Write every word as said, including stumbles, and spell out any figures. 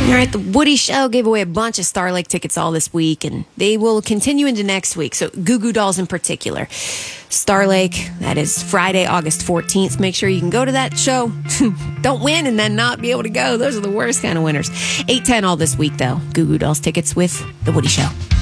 All right, the Woody Show gave away a bunch of Star Lake tickets all this week, and they will continue into next week. So Goo Goo Dolls in particular. Star Lake, that is Friday, August fourteenth. Make sure you can go to that show. Don't win and then not be able to go. Those are the worst kind of winners. eight ten all this week, though. Goo Goo Dolls tickets with the Woody Show.